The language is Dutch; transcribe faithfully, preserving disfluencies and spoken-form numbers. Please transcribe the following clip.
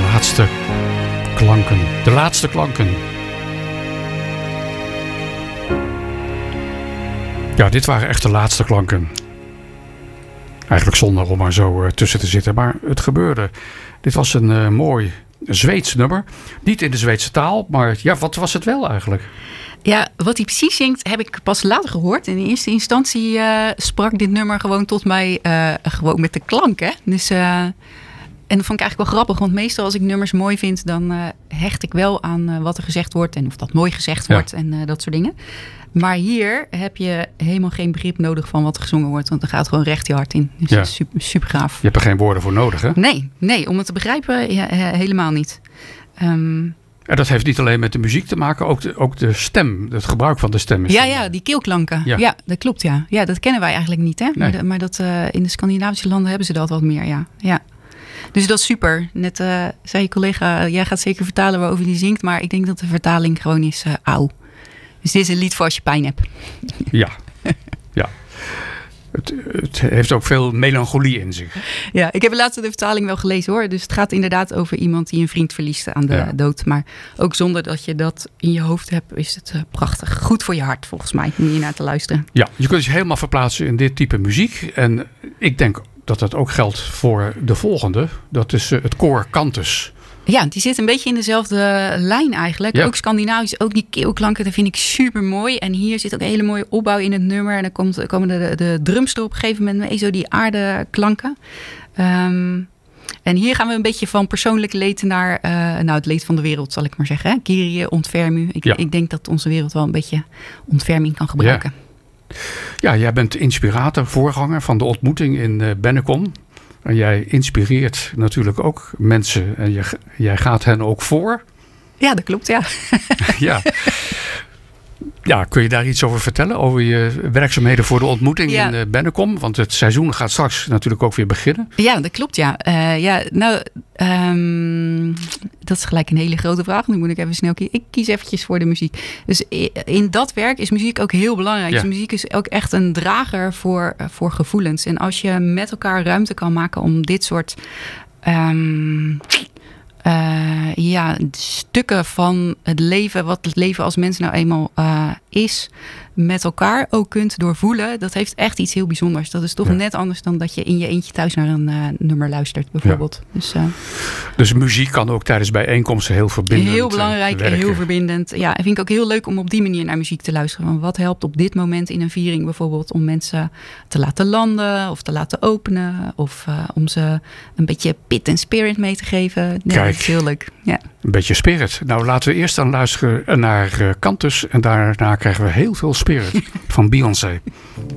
laatste klanken. De laatste klanken. Ja, dit waren echt de laatste klanken. Eigenlijk zonder om maar zo uh, tussen te zitten. Maar het gebeurde. Dit was een uh, mooi Zweeds nummer. Niet in de Zweedse taal, maar ja, wat was het wel eigenlijk? Ja, wat hij precies zingt heb ik pas later gehoord. In eerste instantie uh, sprak dit nummer gewoon tot mij uh, gewoon met de klank. Hè? Dus, uh, en dat vond ik eigenlijk wel grappig. Want meestal als ik nummers mooi vind, dan uh, hecht ik wel aan uh, wat er gezegd wordt. En of dat mooi gezegd ja. wordt en uh, dat soort dingen. Maar hier heb je helemaal geen begrip nodig van wat er gezongen wordt. Want er gaat gewoon recht je hart in. Dus ja. dat is super, super gaaf. Je hebt er geen woorden voor nodig, hè? Nee, nee, om het te begrijpen ja, helemaal niet. Um, En dat heeft niet alleen met de muziek te maken, ook de, ook de stem, het gebruik van de stem. Is ja, ja, die keelklanken. Ja. ja, dat klopt, ja. Ja, dat kennen wij eigenlijk niet, hè? Nee. Maar, de, maar dat, uh, in de Scandinavische landen hebben ze dat wat meer, ja. ja. Dus dat is super. Net uh, zei je collega, jij gaat zeker vertalen waarover die zingt, maar ik denk dat de vertaling gewoon is uh, auw. Dus dit is een lied voor als je pijn hebt. Ja, ja. Het, het heeft ook veel melancholie in zich. Ja, ik heb laatst de vertaling wel gelezen hoor. Dus het gaat inderdaad over iemand die een vriend verliest aan de ja. dood. Maar ook zonder dat je dat in je hoofd hebt, is het uh, prachtig. Goed voor je hart volgens mij, om hier naar te luisteren. Ja, je kunt je helemaal verplaatsen in dit type muziek. En ik denk dat dat ook geldt voor de volgende. Dat is uh, het koor Cantus. Ja, die zit een beetje in dezelfde lijn eigenlijk. Ja. Ook Scandinavisch, ook die keelklanken, dat vind ik super mooi. En hier zit ook een hele mooie opbouw in het nummer. En dan komt, komen de, de drums er op een gegeven moment mee, zo die aardeklanken. Um, en hier gaan we een beetje van persoonlijk leed naar uh, nou, het leed van de wereld, zal ik maar zeggen. Hè? Kyrie, ontferm u. Ik, ja. ik denk dat onze wereld wel een beetje ontferming kan gebruiken. Ja, ja jij bent inspirator, voorganger van de ontmoeting in uh, Bennekom. En jij inspireert natuurlijk ook mensen. En je, jij gaat hen ook voor. Ja, dat klopt, ja. ja. Ja, kun je daar iets over vertellen? Over je werkzaamheden voor de ontmoeting ja. in uh, Bennekom? Want het seizoen gaat straks natuurlijk ook weer beginnen. Ja, dat klopt, ja. Uh, ja nou, um, dat is gelijk een hele grote vraag. Nu moet ik even snel kiezen. Ik kies eventjes voor de muziek. Dus in dat werk is muziek ook heel belangrijk. Ja. Dus muziek is ook echt een drager voor, voor gevoelens. En als je met elkaar ruimte kan maken om dit soort... Um, Uh, ja, stukken van het leven, wat het leven als mens nou eenmaal uh, is, met elkaar ook kunt doorvoelen. Dat heeft echt iets heel bijzonders. Dat is toch ja. net anders dan dat je in je eentje thuis naar een uh, nummer luistert, bijvoorbeeld. Ja. Dus, uh, dus muziek kan ook tijdens bijeenkomsten heel verbindend Heel belangrijk en heel verbindend. Ja, en vind ik ook heel leuk om op die manier naar muziek te luisteren. Want wat helpt op dit moment in een viering bijvoorbeeld om mensen te laten landen of te laten openen of uh, om ze een beetje pit en spirit mee te geven. Ja, Kijk, dat is heel leuk. Ja. Een beetje spirit. Nou, laten we eerst dan luisteren naar uh, Cantus en daarna krijgen we heel veel spirit van Beyoncé.